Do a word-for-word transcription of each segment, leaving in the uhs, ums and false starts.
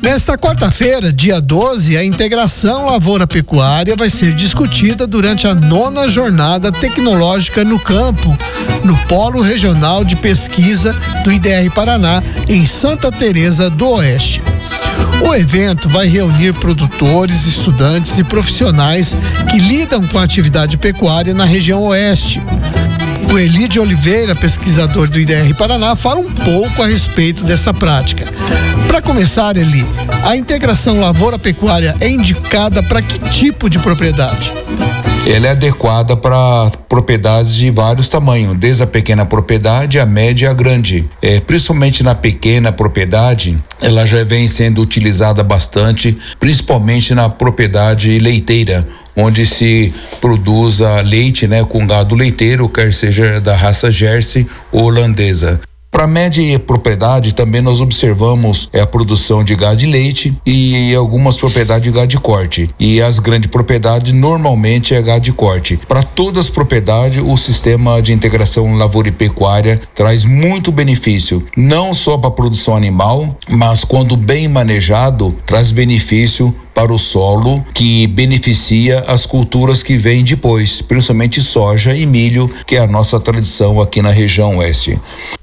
Nesta quarta-feira, dia doze, a integração lavoura-pecuária vai ser discutida durante a nona jornada tecnológica no campo, no Polo Regional de Pesquisa do I D R Paraná, em Santa Teresa do Oeste. O evento vai reunir produtores, estudantes e profissionais que lidam com a atividade pecuária na região Oeste. O Eli de Oliveira, pesquisador do I D R Paraná, fala um pouco a respeito dessa prática. Para começar, Eli, a integração lavoura-pecuária é indicada para que tipo de propriedade? Ela é adequada para propriedades de vários tamanhos, desde a pequena propriedade, a média e a grande. É, principalmente na pequena propriedade, ela já vem sendo utilizada bastante, principalmente na propriedade leiteira, onde se produza leite, né, com gado leiteiro, quer seja da raça Jersey ou holandesa. Para média propriedade também nós observamos é, a produção de gado de leite e algumas propriedades de gado de corte. E as grandes propriedades normalmente é gado de corte. Para todas as propriedades, o sistema de integração lavoura e pecuária traz muito benefício, não só para a produção animal, mas quando bem manejado, traz benefício para o solo, que beneficia as culturas que vêm depois, principalmente soja e milho, que é a nossa tradição aqui na região oeste.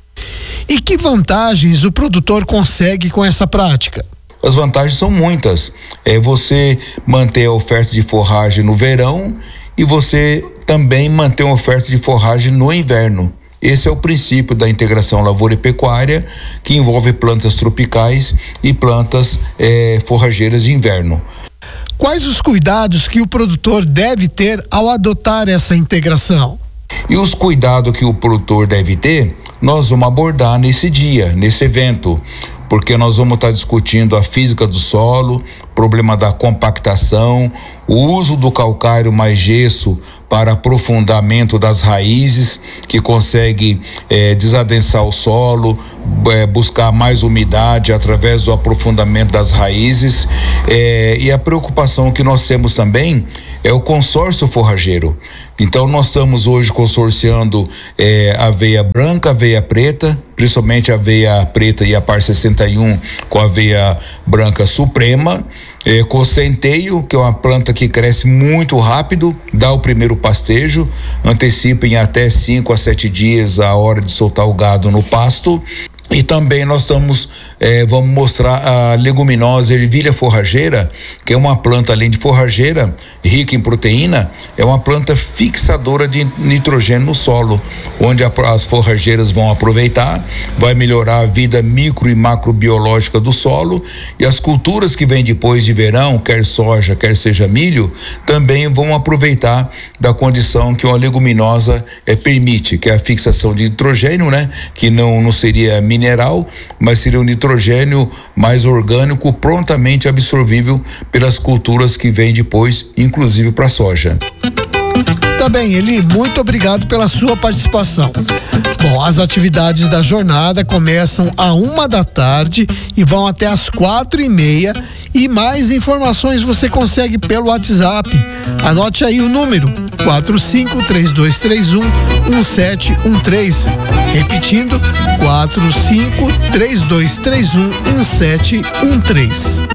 E que vantagens o produtor consegue com essa prática? As vantagens são muitas. É você manter a oferta de forragem no verão e você também manter uma oferta de forragem no inverno. Esse é o princípio da integração lavoura e pecuária, que envolve plantas tropicais e plantas é, forrageiras de inverno. Quais os cuidados que o produtor deve ter ao adotar essa integração? E os cuidados que o produtor deve ter, nós vamos abordar nesse dia, nesse evento, porque nós vamos estar discutindo a física do solo, problema da compactação, o uso do calcário mais gesso para aprofundamento das raízes, que consegue eh, desadensar o solo, eh, buscar mais umidade através do aprofundamento das raízes, eh, e a preocupação que nós temos também é o consórcio forrageiro. Então nós estamos hoje consorciando eh, aveia branca, aveia preta, principalmente a aveia preta e a par sessenta e um com a aveia branca suprema, eh, com centeio, que é uma planta que cresce muito rápido, dá o primeiro pastejo, antecipa em até cinco a sete dias a hora de soltar o gado no pasto. E também nós estamos, eh, vamos mostrar a leguminosa ervilha forrageira, que é uma planta, além de forrageira, rica em proteína, é uma planta fixadora de nitrogênio no solo, onde a, as forrageiras vão aproveitar, vai melhorar a vida micro e macrobiológica do solo, e as culturas que vêm depois de verão, quer soja, quer seja milho, também vão aproveitar da condição que uma leguminosa eh, permite, que é a fixação de nitrogênio, né? Que não, não seria mineral, mineral, mas seria um nitrogênio mais orgânico, prontamente absorvível pelas culturas que vêm depois, inclusive para a soja. Tá bem, Eli, muito obrigado pela sua participação. Bom, as atividades da jornada começam à uma da tarde e vão até às quatro e meia. E mais informações você consegue pelo WhatsApp. Anote aí o número quatro cinco três dois três um um sete um três. Repetindo, quatro cinco três dois três um um sete um três.